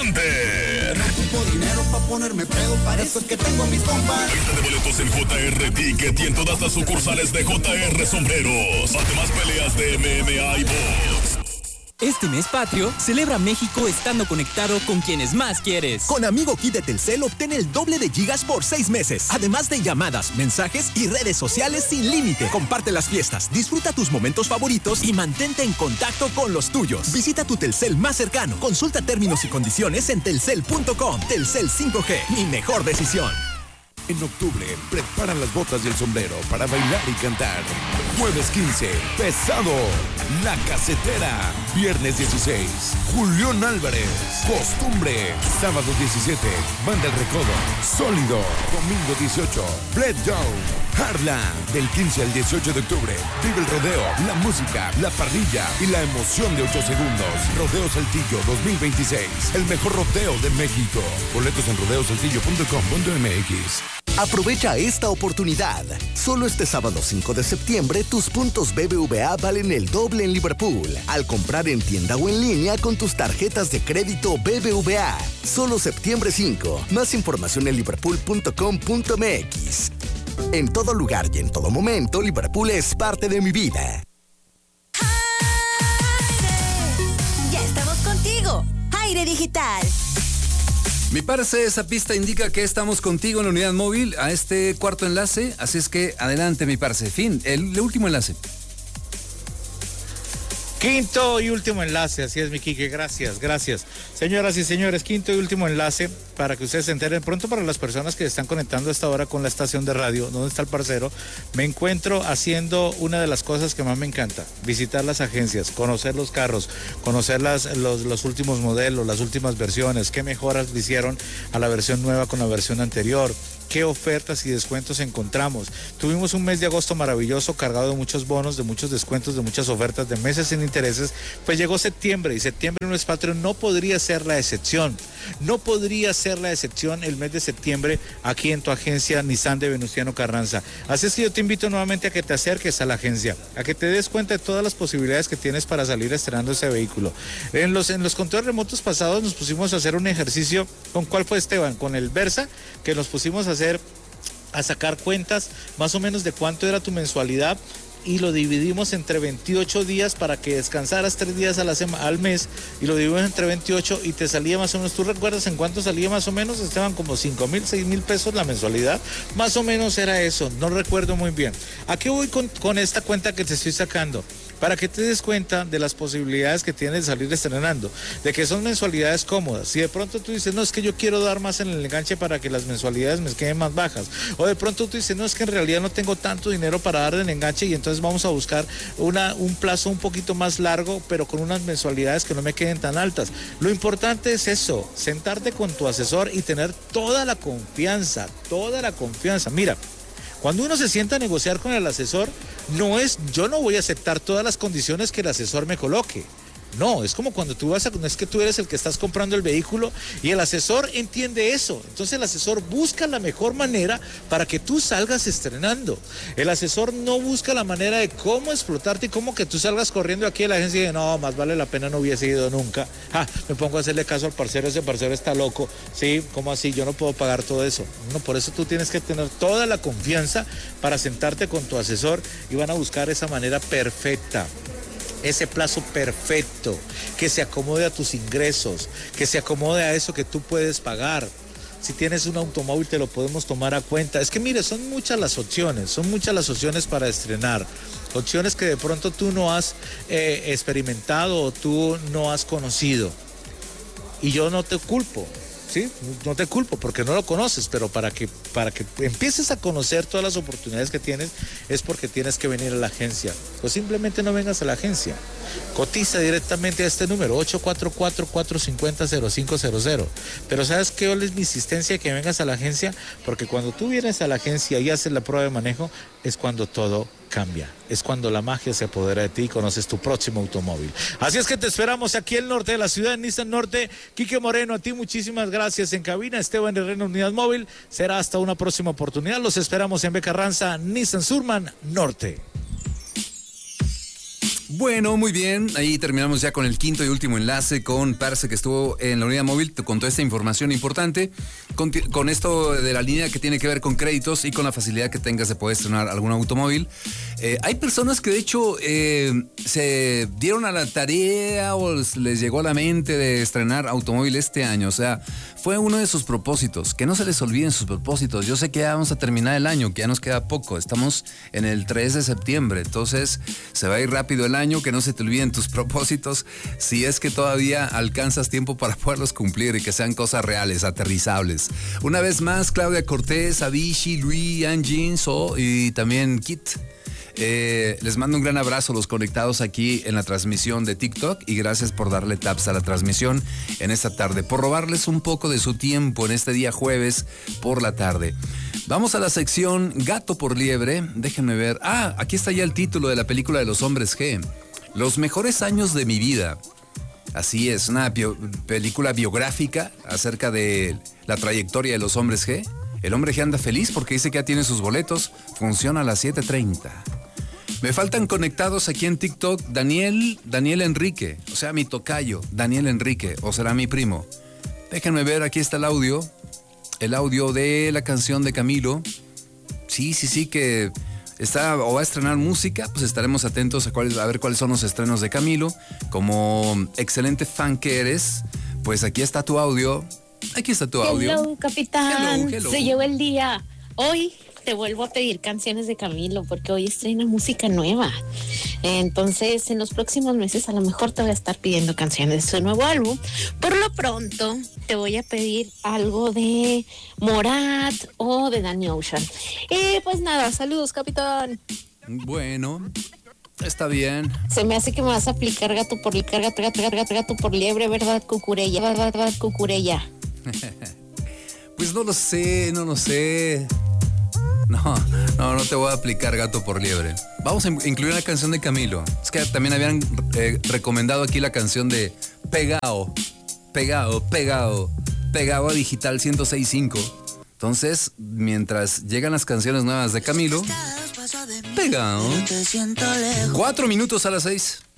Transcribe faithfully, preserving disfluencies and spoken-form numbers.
Center. No ocupo dinero pa' ponerme pedo, para eso es que tengo a mis compas. Venta de boletos en J R Ticket y en todas las sucursales de J R Sombreros. Además, peleas de M M A y box. Este mes patrio, celebra México estando conectado con quienes más quieres. Con Amigo Kit de Telcel obtén el doble de gigas por seis meses. Además de llamadas, mensajes y redes sociales sin límite. Comparte las fiestas, disfruta tus momentos favoritos y mantente en contacto con los tuyos. Visita tu Telcel más cercano. Consulta términos y condiciones en telcel punto com. Telcel cinco G, mi mejor decisión. En octubre, prepara las botas y el sombrero para bailar y cantar. Jueves quince, Pesado, La Casetera. Viernes dieciséis, Julián Álvarez, Costumbre. Sábado diecisiete, Banda El Recodo, Sólido. Domingo dieciocho, Fred Down, Harla. Del quince al dieciocho de octubre, vive el rodeo, la música, la parrilla y la emoción de ocho segundos. Rodeo Saltillo dos mil veintiséis, el mejor rodeo de México. Boletos en rodeo saltillo punto com punto m x. Aprovecha esta oportunidad. Solo este sábado cinco de septiembre, tus puntos B B V A valen el doble en Liverpool. Al comprar en tienda o en línea con tus tarjetas de crédito B B V A. Solo septiembre cinco. Más información en liverpool punto com punto m x. En todo lugar y en todo momento, Liverpool es parte de mi vida. Aire. Ya estamos contigo. Aire Digital. Mi parce, esa pista indica que estamos contigo en la unidad móvil a este cuarto enlace, así es que adelante, mi parce. Fin, el, el último enlace. Quinto y último enlace, así es, mi Quique, gracias, gracias. Señoras y señores, quinto y último enlace para que ustedes se enteren. Pronto, para las personas que están conectando a esta hora con la estación de radio, ¿dónde está el parcero? Me encuentro haciendo una de las cosas que más me encanta, visitar las agencias, conocer los carros, conocer las, los, los últimos modelos, las últimas versiones, qué mejoras le hicieron a la versión nueva con la versión anterior, qué ofertas y descuentos encontramos. Tuvimos un mes de agosto maravilloso, cargado de muchos bonos, de muchos descuentos, de muchas ofertas, de meses sin intereses. Pues llegó septiembre y septiembre no es patrio, no podría ser la excepción. No podría ser la excepción el mes de septiembre aquí en tu agencia Nissan de Venustiano Carranza. Así es que yo te invito nuevamente a que te acerques a la agencia, a que te des cuenta de todas las posibilidades que tienes para salir estrenando ese vehículo. En los, en los controles remotos pasados nos pusimos a hacer un ejercicio. ¿Con cuál fue, Esteban? Con el Versa, que nos pusimos a hacer, a sacar cuentas más o menos de cuánto era tu mensualidad y lo dividimos entre veintiocho días para que descansaras tres días a la sema, al mes, y lo dividimos entre veintiocho y te salía más o menos. ¿Tú recuerdas en cuánto salía más o menos? Estaban como cinco mil, seis mil pesos la mensualidad, más o menos era eso, no recuerdo muy bien. ¿A qué voy con, con esta cuenta que te estoy sacando? Para que te des cuenta de las posibilidades que tienes de salir estrenando, de que son mensualidades cómodas. Si de pronto tú dices, no, es que yo quiero dar más en el enganche para que las mensualidades me queden más bajas, o de pronto tú dices, no, es que en realidad no tengo tanto dinero para dar en el enganche y entonces vamos a buscar una, un plazo un poquito más largo, pero con unas mensualidades que no me queden tan altas. Lo importante es eso, sentarte con tu asesor y tener toda la confianza, toda la confianza. Mira, cuando uno se sienta a negociar con el asesor, no es, yo no voy a aceptar todas las condiciones que el asesor me coloque. No, es como cuando tú vas a, no es que tú eres el que estás comprando el vehículo y el asesor entiende eso. Entonces el asesor busca la mejor manera para que tú salgas estrenando. El asesor no busca la manera de cómo explotarte y cómo que tú salgas corriendo aquí a la agencia y de, no, más vale la pena, no hubiese ido nunca. Ah, me pongo a hacerle caso al parcero, ese parcero está loco. Sí, ¿cómo así? Yo no puedo pagar todo eso. No, por eso tú tienes que tener toda la confianza para sentarte con tu asesor y van a buscar esa manera perfecta. Ese plazo perfecto, que se acomode a tus ingresos, que se acomode a eso que tú puedes pagar. Si tienes un automóvil te lo podemos tomar a cuenta. Es que mire, son muchas las opciones, son muchas las opciones para estrenar. Opciones que de pronto tú no has eh, experimentado o tú no has conocido. Y yo no te culpo. Sí, no te culpo porque no lo conoces, pero para que, para que empieces a conocer todas las oportunidades que tienes es porque tienes que venir a la agencia. O simplemente no vengas a la agencia. Cotiza directamente a este número, ocho cuatro cuatro, cuatro cinco cero, cero cinco cero cero. Pero ¿sabes qué es mi insistencia que vengas a la agencia? Porque cuando tú vienes a la agencia y haces la prueba de manejo, es cuando todo cambia. Es cuando la magia se apodera de ti y conoces tu próximo automóvil. Así es que te esperamos aquí en el norte de la ciudad, en Nissan Norte. Quique Moreno, a ti muchísimas gracias en cabina. Esteban Herrera, Unidad Móvil. Será hasta una próxima oportunidad. Los esperamos en B. Carranza, Nissan Surman Norte. Bueno, muy bien. Ahí terminamos ya con el quinto y último enlace con Parce, que estuvo en la unidad móvil con toda esta información importante, con, con esto de la línea que tiene que ver con créditos y con la facilidad que tengas de poder estrenar algún automóvil. Eh, hay personas que de hecho eh, se dieron a la tarea o les llegó a la mente de estrenar automóvil este año. O sea, fue uno de sus propósitos. Que no se les olviden sus propósitos. Yo sé que ya vamos a terminar el año, que ya nos queda poco. Estamos en el tres de septiembre, entonces se va a ir rápido el año. Que no se te olviden tus propósitos, si es que todavía alcanzas tiempo para poderlos cumplir y que sean cosas reales, aterrizables. Una vez más, Claudia Cortés, Avicii, Luis, Anjin, So y también Kit. Eh, les mando un gran abrazo a los conectados aquí en la transmisión de TikTok y gracias por darle taps a la transmisión en esta tarde, por robarles un poco de su tiempo en este día jueves por la tarde. Vamos a la sección Gato por Liebre. Déjenme ver. Ah, aquí está ya el título de la película de los hombres G. Los mejores años de mi vida. Así es, una bio- película biográfica acerca de la trayectoria de los hombres G. El hombre G anda feliz porque dice que ya tiene sus boletos. Funciona a las siete treinta. Me faltan conectados aquí en TikTok Daniel, Daniel Enrique. O sea, mi tocayo, Daniel Enrique. O será mi primo. Déjenme ver, aquí está el audio. El audio de la canción de Camilo. Sí, sí, sí, que está o va a estrenar música, pues estaremos atentos a, cuál, a ver cuáles son los estrenos de Camilo. Como excelente fan que eres, pues aquí está tu audio. Aquí está tu audio. Hello, capitán. Hello, hello. Se llegó el día. Hoy te vuelvo a pedir canciones de Camilo porque hoy estrena música nueva. Entonces, en los próximos meses a lo mejor te voy a estar pidiendo canciones de su nuevo álbum. Por lo pronto, te voy a pedir algo de Morat o de Danny Ocean. Y pues nada, saludos, capitán. Bueno, está bien. Se me hace que me vas a aplicar gato por gato, gato, gato, gato, gato por liebre, ¿verdad, cucurella? ¿Verdad, verdad, cucurella? Pues no lo sé, no lo sé. No, no, no te voy a aplicar gato por liebre. Vamos a incluir una canción de Camilo. Es que también habían eh, recomendado aquí la canción de Pegao, Pegao, Pegao, Pegao a Digital ciento seis punto cinco. Entonces, mientras llegan las canciones nuevas de Camilo, Pegao. Cuatro minutos a las seis.